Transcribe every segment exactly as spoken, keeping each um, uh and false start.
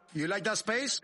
You like that space?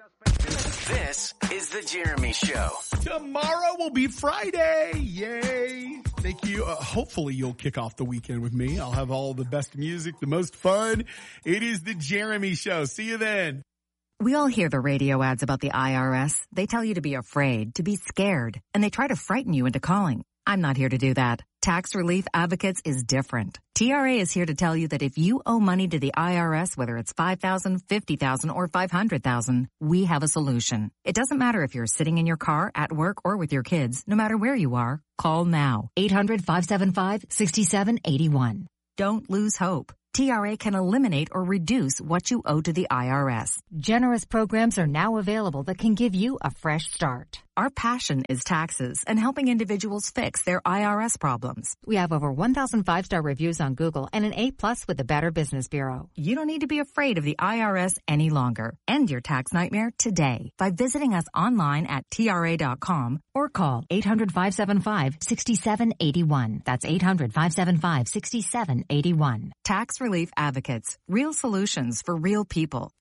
This is the Jeremy Show. Tomorrow will be Friday. Yay. Thank you. Uh, hopefully you'll kick off the weekend with me. I'll have all the best music, the most fun. It is the Jeremy Show. See you then. We all hear the radio ads about the I R S. They tell you to be afraid, to be scared, and they try to frighten you into calling. I'm not here to do that. Tax Relief Advocates is different. T R A is here to tell you that if you owe money to the I R S, whether it's five thousand dollars, fifty thousand dollars, or five hundred thousand dollars, we have a solution. It doesn't matter if you're sitting in your car, at work, or with your kids. No matter where you are, call now. eight hundred, five seven five, six seven eight one. Don't lose hope. T R A can eliminate or reduce what you owe to the I R S. Generous programs are now available that can give you a fresh start. Our passion is taxes and helping individuals fix their I R S problems. We have over one thousand five-star reviews on Google and an A plus with the Better Business Bureau. You don't need to be afraid of the I R S any longer. End your tax nightmare today by visiting us online at T R A dot com or call eight hundred, five seven five, six seven eight one. That's eight hundred, five seven five, six seven eight one. Tax Relief Advocates. Real solutions for real people.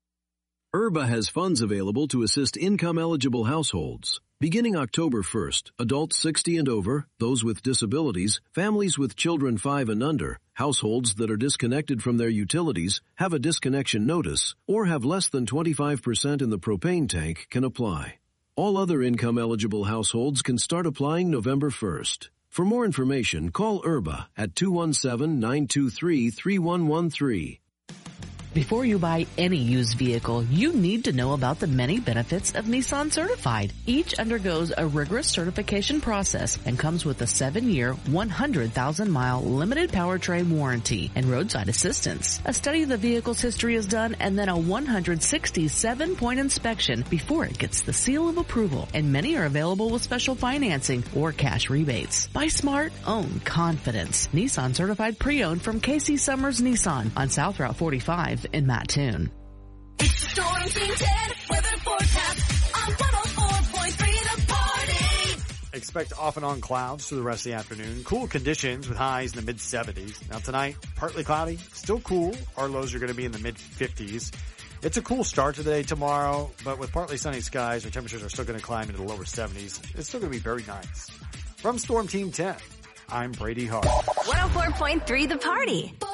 I R B A has funds available to assist income-eligible households. Beginning October first, adults sixty and over, those with disabilities, families with children five and under, households that are disconnected from their utilities, have a disconnection notice, or have less than twenty-five percent in the propane tank can apply. All other income-eligible households can start applying November first. For more information, call I R B A at two one seven, nine two three, three one one three. Before you buy any used vehicle, you need to know about the many benefits of Nissan Certified. Each undergoes a rigorous certification process and comes with a seven-year, one hundred thousand mile limited powertrain warranty and roadside assistance. A study of the vehicle's history is done and then a one hundred sixty-seven point inspection before it gets the seal of approval, and many are available with special financing or cash rebates. Buy smart, own confidence. Nissan Certified Pre-Owned from K C Summers Nissan on South Route forty-five in Mattoon. It's the Storm Team ten weather forecast on one oh four point three The Party. Expect off and on clouds through the rest of the afternoon. Cool conditions with highs in the mid seventies. Now tonight, partly cloudy, still cool. Our lows are going to be in the mid fifties. It's a cool start to the day tomorrow, but with partly sunny skies, our temperatures are still going to climb into the lower seventies. It's still going to be very nice. From Storm Team ten, I'm Brady Hart. one oh four point three The Party.